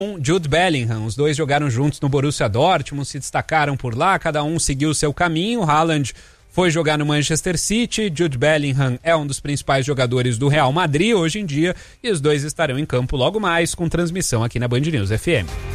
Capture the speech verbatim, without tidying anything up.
Jude Bellingham. Os dois jogaram juntos no Borussia Dortmund, se destacaram por lá, cada um seguiu o seu caminho. Haaland foi jogar no Manchester City, Jude Bellingham é um dos principais jogadores do Real Madrid hoje em dia, e os dois estarão em campo logo mais com transmissão aqui na Band News F M.